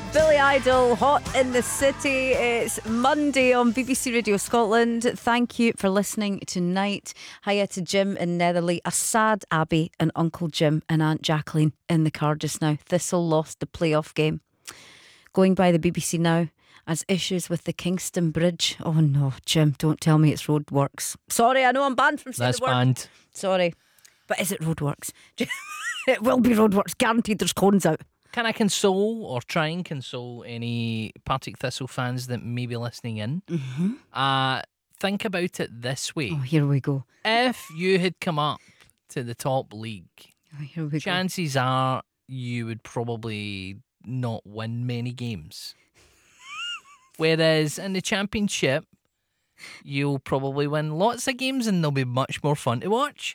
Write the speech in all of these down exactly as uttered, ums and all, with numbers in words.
Billy Idol, Hot in the City. It's Monday on B B C Radio Scotland. Thank you for listening tonight. Hiya to Jim in Netherley, a sad Abby and Uncle Jim and Aunt Jacqueline in the car just now. Thistle lost the playoff game. Going by the B B C now as issues with the Kingston Bridge. Oh no, Jim, don't tell me it's roadworks. Sorry, I know I'm banned from saying That's the word. banned. Sorry. But is it roadworks? It will be roadworks. Guaranteed there's cones out. Can I console or try and console any Partick Thistle fans that may be listening in? Mm-hmm. Uh, think about it this way. Oh, here we go. If you had come up to the top league, Oh, here we chances are you would probably not win many games. Whereas in the Championship, you'll probably win lots of games and they'll be much more fun to watch.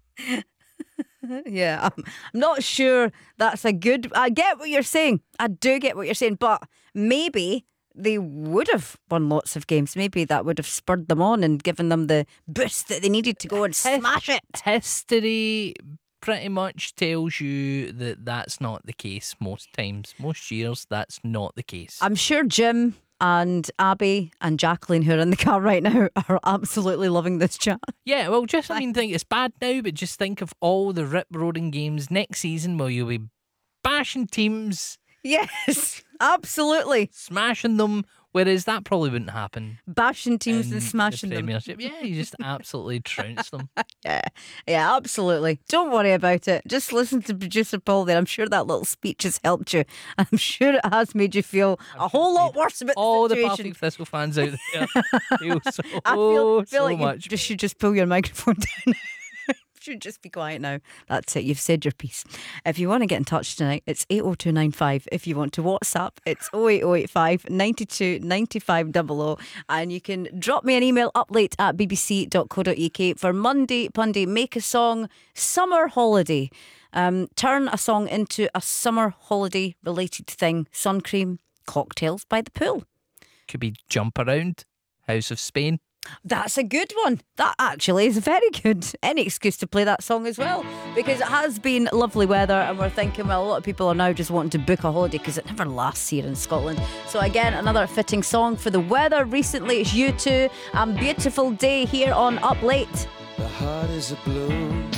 Yeah, I'm, I'm not sure that's a good. I get what you're saying. I do get what you're saying, but maybe they would have won lots of games. Maybe that would have spurred them on and given them the boost that they needed to go and smash it. History pretty much tells you that that's not the case most times. Most years, that's not the case. I'm sure Jim and Abby and Jacqueline, who are in the car right now, are absolutely loving this chat. Yeah, well, just, I mean, think it's bad now, but just think of all the rip-roaring games next season where you'll be bashing teams. Yes, absolutely. Smashing them, whereas that probably wouldn't happen. Bashing teams in and smashing the them. Premiership. Yeah, you just absolutely trounce them. Yeah, yeah, absolutely. Don't worry about it. Just listen to producer Paul there. I'm sure that little speech has helped you. I'm sure it has made you feel a whole lot worse about all the the situation. Partick Thistle fans out there feel so, I feel, feel so like much. you just should just pull your microphone down. Should just be quiet now. That's it. You've said your piece. If you want to get in touch tonight, it's eight oh two nine five. If you want to WhatsApp, it's oh eight oh eight five nine two nine five double oh. And you can drop me an email up late at b b c dot co dot u k for Monday Punday. Make a song, summer holiday. Um, turn a song into a summer holiday related thing. Sun cream, cocktails by the pool. Could be Jump Around, House of Spain. That's a good one. That actually is very good. Any excuse to play that song as well, because it has been lovely weather and we're thinking, well, a lot of people are now just wanting to book a holiday because it never lasts here in Scotland. So again, another fitting song for the weather. Recently it's U two and Beautiful Day here on Up Late. The heart is a blue